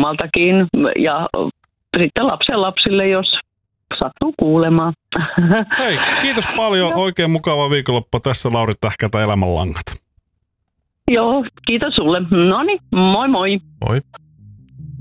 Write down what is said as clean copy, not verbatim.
omaltakin ja sitten lapsille, jos sattuu kuulemaan. Hei, kiitos paljon. Oikein mukava viikonloppu. Tässä Lauri Tähkältä Elämänlangat. Joo, kiitos sulle. Noniin, moi moi. Moi.